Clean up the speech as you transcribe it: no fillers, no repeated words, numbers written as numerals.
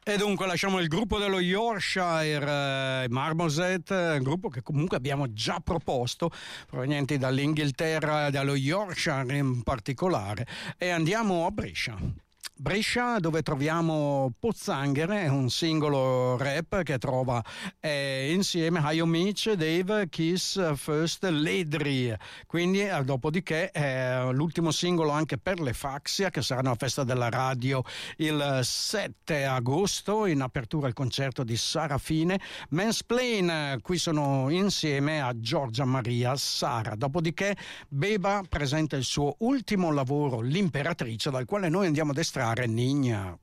E dunque lasciamo il gruppo dello Yorkshire, Marmoset, un gruppo che comunque abbiamo già proposto, provenienti dall'Inghilterra, dallo Yorkshire in particolare, e andiamo a Brescia. Brescia, dove troviamo Pozzanghere, un singolo rap che trova insieme Hayo Mitch, Dave, Kiss, First, Ledri. Quindi dopodiché l'ultimo singolo anche per le Faxia, che saranno a festa della radio il 7 agosto in apertura al concerto di Sarafine. Mansplain, qui sono insieme a Giorgia Maria Sara. Dopodiché Beba presenta il suo ultimo lavoro, L'Imperatrice, dal quale noi andiamo ad estrarre Nigna.